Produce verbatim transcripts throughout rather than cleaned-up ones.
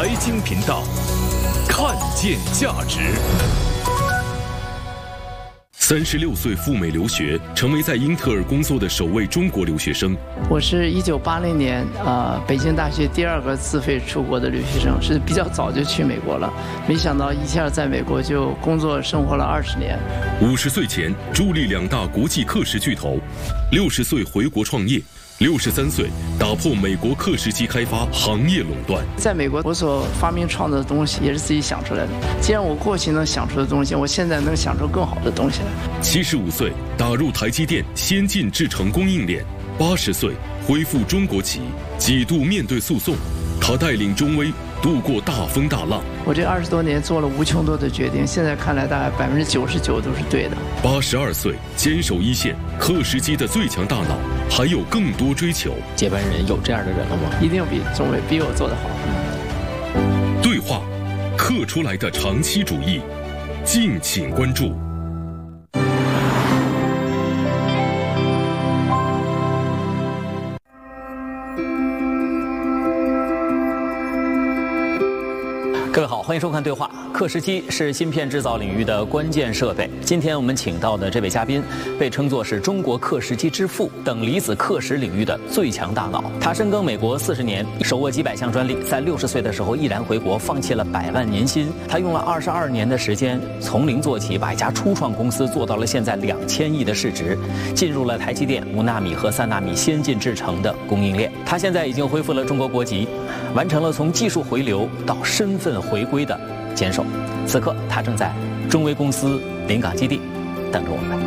财经频道，看见价值。三十六岁赴美留学，成为在英特尔工作的首位中国留学生。 我是一九八零年呃北京大学第二个自费出国的留学生，是比较早就去美国了。没想到一下在美国就工作生活了二十年。 五十岁前助力两大国际课时巨头，六十岁回国创业。六十三岁打破美国刻石机开发行业垄断。 在美国，我所发明创造的东西也是自己想出来的。既然我过去能想出的东西，我现在能想出更好的东西来。 七十五岁打入台积电先进制程供应链。八十岁恢复中国籍，几度面对诉讼，他带领中微度过大风大浪。 我这二十多年做了无穷多的决定，现在看来大概百分之九十九都是对的。 八十二岁坚守一线，刻石机的最强大脑，还有更多追求。 接班人有这样的人了吗？ 一定比中微比我做得好。 嗯、对话，刻出来的长期主义，敬请关注。 各位好，欢迎收看对话。刻石机是芯片制造领域的关键设备。今天我们请到的这位嘉宾，被称作是中国刻石机之父，等离子刻石领域的最强大脑。他深耕美国四十年，手握几百项专利，在六十岁的时候毅然回国，放弃了百万年薪。他用了二十二年的时间，从零做起，把一家初创公司做到了现在两千亿的市值，进入了台积电五纳米和三纳米先进制程的供应链。他现在已经恢复了中国国籍，完成了从技术回流到身份回归的坚守。此刻他正在中微公司临港基地等着我们。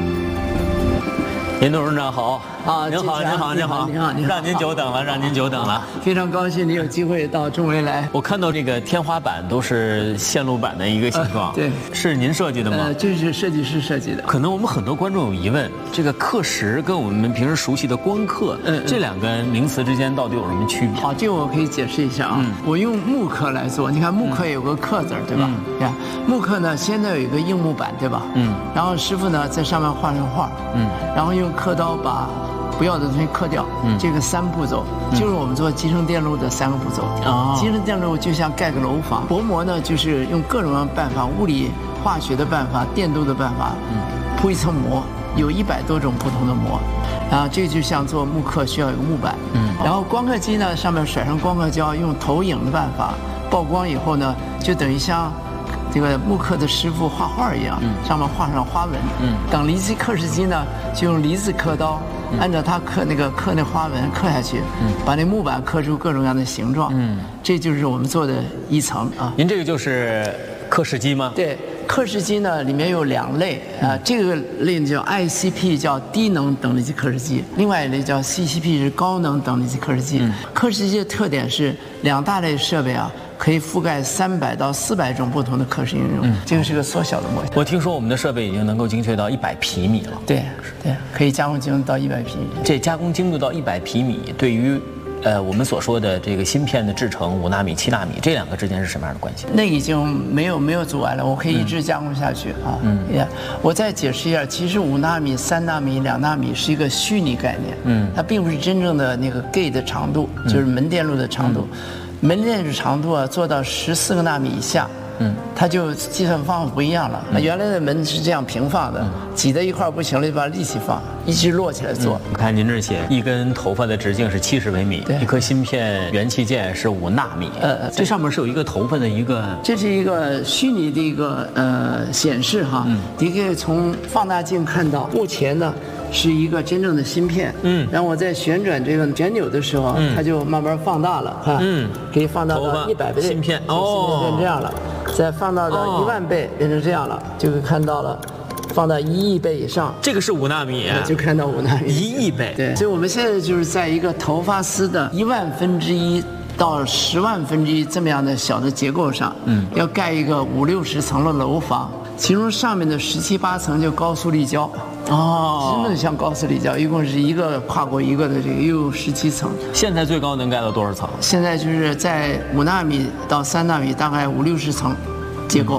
严董事长好啊， 您好，您好，您好， 您好，您好， 让您久等了，让您久等了。 非常高兴你有机会到中微来。 我看到这个天花板都是线路板的一个形状， 呃、对， 是您设计的吗？ 呃，这是设计师设计的。 可能我们很多观众有疑问，这个刻石跟我们平时熟悉的光刻，嗯，这两个名词之间到底有什么区别？ 好，这个我可以解释一下啊。嗯、我用木刻来做，你看木刻有个刻字，对吧？对、嗯。木刻呢，现在有一个硬木板，对吧？嗯。然后师傅呢在上面画上画，嗯，然后用刻刀把不要的东西刻掉，嗯，这个三步骤、嗯、就是我们做集成电路的三个步骤。哦，集成电路就像盖个楼房，薄膜呢就是用各种各样的办法，物理、化学的办法、电镀的办法，嗯，铺一层膜，有一百多种不同的膜，啊，这就像做木刻需要有个木板，嗯，然后光刻机呢上面甩上光刻胶，用投影的办法曝光以后呢，就等于像这个木刻的师傅画画一样，嗯，上面画上花纹，嗯，等离子刻石机呢就用离子刻刀。按照它刻那个刻那花纹刻下去，嗯，把那木板刻出各种各样的形状，嗯，这就是我们做的一层啊。 您这个就是刻石机吗？ 对，刻石机呢里面有两类啊，这个类叫 I C P， 叫低能等离子刻石机，另外一类叫 C C P 是高能等离子刻石机。嗯、刻石机的特点是两大类设备啊。可以覆盖三百到四百种不同的刻石应用，嗯，这个是个缩小的模型。 我听说我们的设备已经能够精确到一百皮米了。 对，对，可以加工精度到一百皮米。 这加工精度到一百皮米，对于呃我们所说的这个芯片的制程五纳米、七纳米这两个之间是什么样的关系？ 那已经没有没有阻碍了，我可以一直加工下去、嗯、啊。嗯，也我再解释一下，其实五纳米、三纳米、两纳米是一个虚拟概念，嗯，它并不是真正的那个 gate 的长度，就是门电路的长度。嗯门电路长度啊，做到十四个纳米以下，嗯，它就计算方法不一样了。那、嗯、原来的门是这样平放的，嗯、挤在一块不行了，就把它立起放，一直摞起来做。 我、嗯、看您这写，一根头发的直径是七十微米，一颗芯片元器件是五纳米。呃，这上面是有一个头发的一个， 这是一个虚拟的一个呃显示哈，嗯、你可以从放大镜看到，目前呢。是一个真正的芯片，嗯，然后我在旋转这个旋钮的时候，嗯，它就慢慢放大了，哈，嗯，可以放大到一百倍， 芯片，哦， 芯片变这样了，再放大到一万倍，变成这样了，就会看到了，放到一亿倍以上， 这个是五纳米， 就看到五纳米， 一亿倍， 对，所以我们现在就是在一个头发丝的一万分之一到十万分之一这么样的小的结构上，嗯，要盖一个五六十层的楼房。其中上面的十七八层就高速立交，哦，真的像高速立交，一共是一个跨过一个的这个，又有十七层。 现在最高能盖到多少层？ 现在就是在五纳米到三纳米，大概五六十层结构。嗯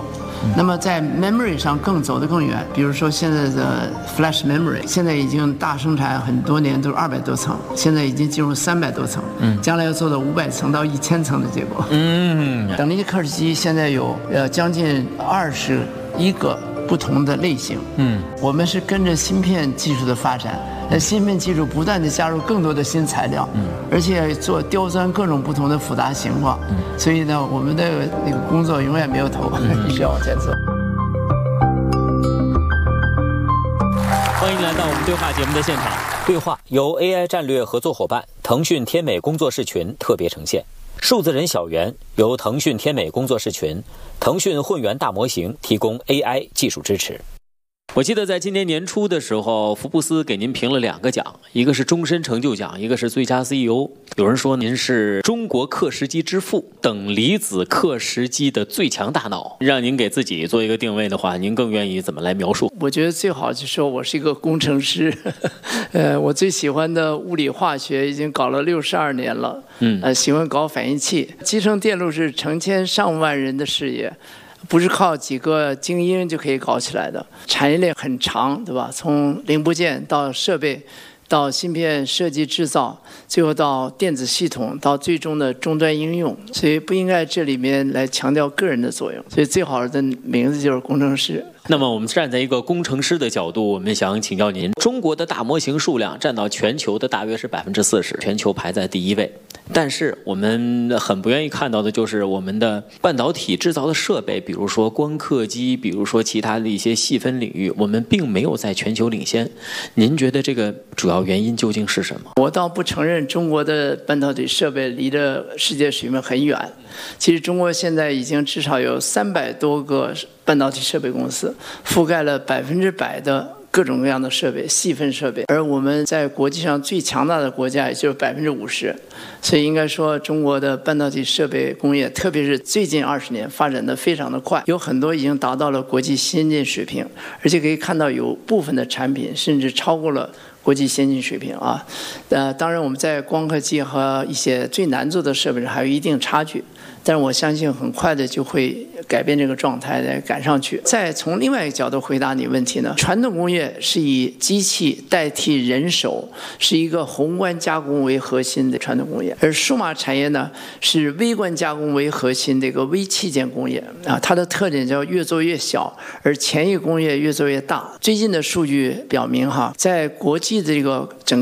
那么在 memory 上更走得更远，比如说现在的 flash memory， 现在已经大生产很多年都是二百多层，现在已经进入三百多层，嗯，将来要做到五百层到一千层的结果。嗯，等离子刻式机现在有呃将近二十一个不同的类型。嗯，我们是跟着芯片技术的发展。那芯片技术不断地加入更多的新材料，嗯，而且做雕钻各种不同的复杂形状，嗯，所以呢，我们的那个工作永远没有头，嗯、一直要往前走。 欢迎来到我们对话节目的现场。对话由 A I 战略合作伙伴腾讯天美工作室群特别呈现。数字人小圆由腾讯天美工作室群、腾讯混元大模型提供 A I 技术支持。我记得在今年年初的时候，福布斯给您评了两个奖，一个是终身成就奖，一个是最佳 C E O。有人说您是中国刻石机之父，等离子刻石机的最强大脑。让您给自己做一个定位的话，您更愿意怎么来描述？ 我觉得最好就说我是一个工程师，呃，我最喜欢的物理化学已经搞了六十二年了，嗯，呃，喜欢搞反应器。集成电路是成千上万人的事业。不是靠几个精英就可以搞起来的，产业链很长，对吧？从零部件到设备，到芯片设计制造，最后到电子系统，到最终的终端应用，所以不应该这里面来强调个人的作用。所以最好的名字就是工程师。 那么我们站在一个工程师的角度，我们想请教您，中国的大模型数量占到全球的大约是百分之四十，全球排在第一位。但是我们很不愿意看到的就是我们的半导体制造的设备，比如说光刻机，比如说其他的一些细分领域，我们并没有在全球领先。您觉得这个主要原因究竟是什么？ 我倒不承认中国的半导体设备离着世界水平很远。其实中国现在已经至少有三百多个半导体设备公司，覆盖了百分之百的各种各样的设备、细分设备，而我们在国际上最强大的国家也就是百分之五十，所以应该说中国的半导体设备工业，特别是最近二十年发展的非常的快，有很多已经达到了国际先进水平，而且可以看到有部分的产品甚至超过了国际先进水平啊。呃，当然我们在光刻机和一些最难做的设备上还有一定差距。但是我相信很快的就会改变这个状态，来赶上去。再从另外一个角度回答你问题呢，传统工业是以机器代替人手，是一个宏观加工为核心的传统工业，而数码产业呢是微观加工为核心的一个微器件工业啊，它的特点叫越做越小，而前一工业越做越大。最近的数据表明哈，在国际的这个整